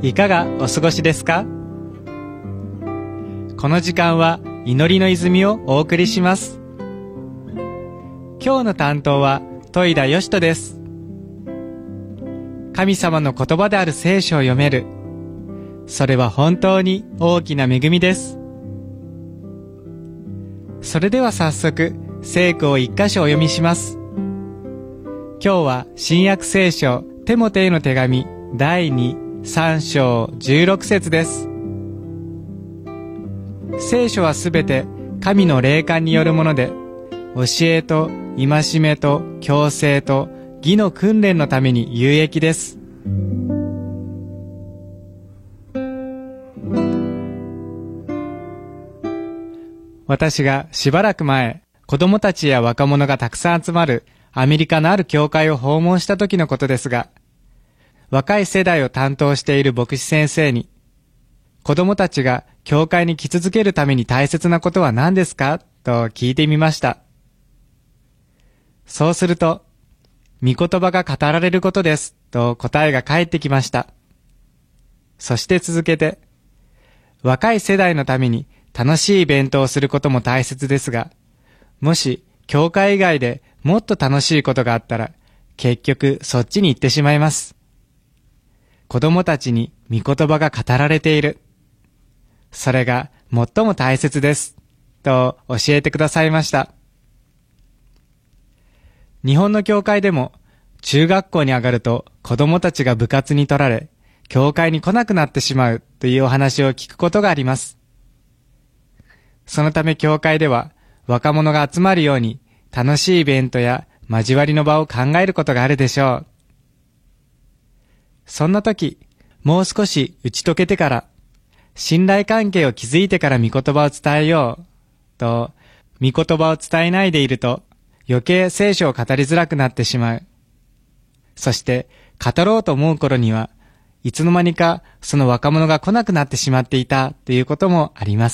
いかがお過ごしですか？この時間は祈りの泉をお送りします。今日の担当は戸井田義人です。神様の言葉である聖書を読める。それは本当に大きな恵みです。それでは早速、聖句を一箇所お読みします。今日は新約聖書テモテへの手紙第3章16節です。聖書はすべて神の霊感によるもので、教えと戒めと矯正と義の訓練のために有益です。私がしばらく前、子供たちや若者がたくさん集まるアメリカのある教会を訪問した時のことですが、若い世代を担当している牧師先生に、子供たちが教会に来続けるために大切なことは何ですかと聞いてみました。そうすると、御言葉が語られることですと答えが返ってきました。そして続けて、若い世代のために楽しいイベントをすることも大切ですが、もし教会以外でもっと楽しいことがあったら、結局そっちに行ってしまいます。子供たちに御言葉が語られている。それが最も大切です。と教えてくださいました。日本の教会でも中学校に上がると子供たちが部活に取られ、教会に来なくなってしまうというお話を聞くことがあります。そのため教会では若者が集まるように楽しいイベントや交わりの場を考えることがあるでしょう。そんな時、もう少し打ち解けてから、信頼関係を築いてから御言葉を伝えようと、御言葉を伝えないでいると余計聖書を語りづらくなってしまう。そして語ろうと思う頃にはいつの間にかその若者が来なくなってしまっていたということもあります。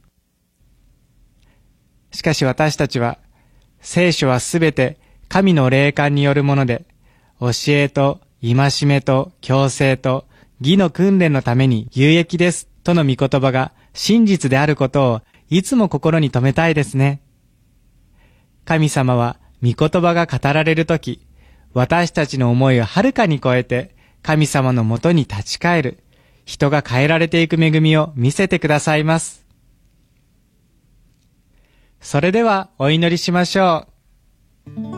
しかし私たちは、聖書はすべて神の霊感によるもので、教えと戒めと矯正と義の訓練のために有益ですとの御言葉が真実であることをいつも心に留めたいですね。神様は御言葉が語られるとき、私たちの思いをはるかに超えて神様のもとに立ち返る、人が変えられていく恵みを見せてくださいます。それではお祈りしましょう。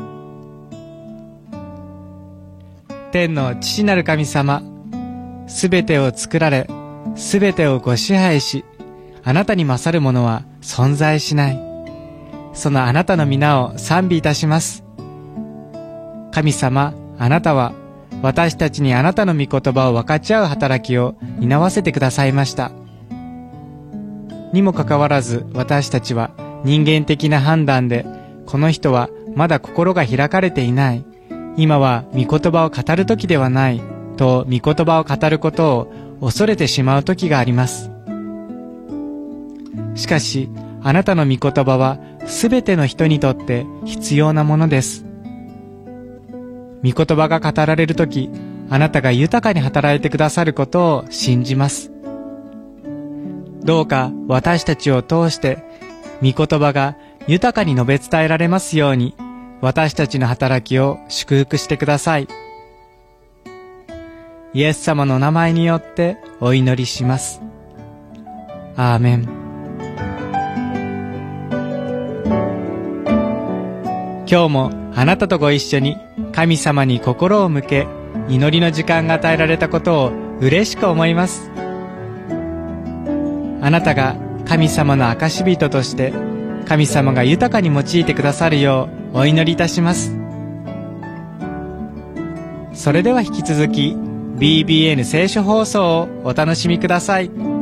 天の父なる神様、すべてを作られ、すべてをご支配し、あなたに勝るものは存在しない。そのあなたの皆を賛美いたします。神様、あなたは私たちにあなたの御言葉を分かち合う働きを担わせてくださいました。にもかかわらず私たちは人間的な判断で、この人はまだ心が開かれていない。今は御言葉を語る時ではないと御言葉を語ることを恐れてしまう時があります。しかしあなたの御言葉はすべての人にとって必要なものです。御言葉が語られる時、あなたが豊かに働いてくださることを信じます。どうか私たちを通して御言葉が豊かに述べ伝えられますように、私たちの働きを祝福してください。イエス様の名前によってお祈りします。アーメン。今日もあなたとご一緒に神様に心を向け、祈りの時間が与えられたことを嬉しく思います。あなたが神様の証人として、神様が豊かに用いてくださるようお祈りいたします。それでは引き続き BBN 聖書放送をお楽しみください。